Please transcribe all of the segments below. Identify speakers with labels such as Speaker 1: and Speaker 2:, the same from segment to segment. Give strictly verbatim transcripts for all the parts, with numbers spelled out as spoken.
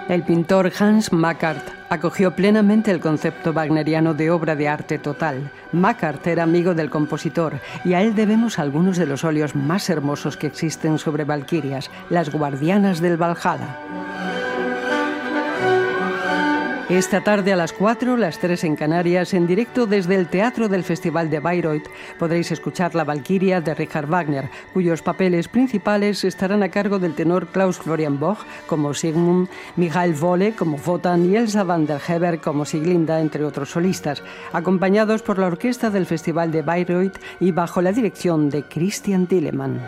Speaker 1: El pintor Hans Makart acogió plenamente el concepto wagneriano de obra de arte total. Makart era amigo del compositor y a él debemos algunos de los óleos más hermosos que existen sobre valquirias, las guardianas del Valhalla. Esta tarde a las cuatro, las tres en Canarias, en directo desde el Teatro del Festival de Bayreuth, podréis escuchar La Valquiria de Richard Wagner, cuyos papeles principales estarán a cargo del tenor Klaus Florian Boch como Sigmund, Michael Wolle como Wotan y Elsa van der Heber como Sieglinde, entre otros solistas, acompañados por la orquesta del Festival de Bayreuth y bajo la dirección de Christian Thielemann.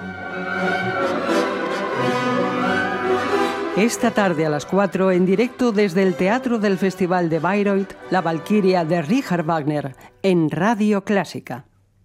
Speaker 1: Esta tarde a las cuatro, en directo desde el Teatro del Festival de Bayreuth, La Valquiria de Richard Wagner, en Radio Clásica.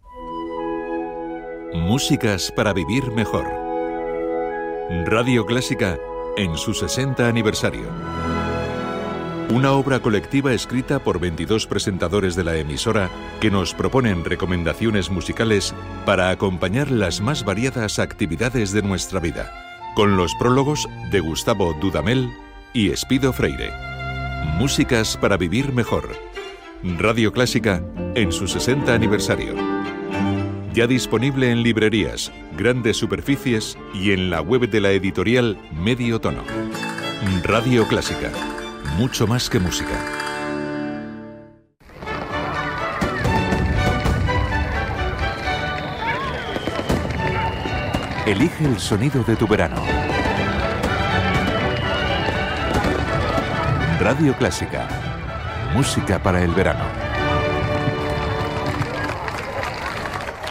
Speaker 2: Músicas para vivir mejor. Radio Clásica en su sesenta aniversario. Una obra colectiva escrita por veintidós presentadores de la emisora que nos proponen recomendaciones musicales para acompañar las más variadas actividades de nuestra vida. Con los prólogos de Gustavo Dudamel y Espido Freire. Músicas para vivir mejor. Radio Clásica en su sesenta aniversario. Ya disponible en librerías, grandes superficies y en la web de la editorial Medio Tono. Radio Clásica. Mucho más que música. Elige el sonido de tu verano. Radio Clásica. Música para el verano.